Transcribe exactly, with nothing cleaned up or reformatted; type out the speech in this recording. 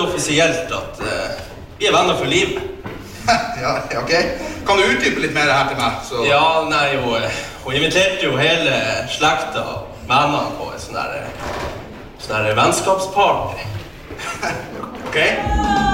offisielt at uh, vi er venner for livet. Ja, ok. Kan du utdype litt mer her til meg? Så... Ja, nei, hun, hun inviterte jo hele slekta og vennene på en sånn der, sånn der vennskapsparty. Ok.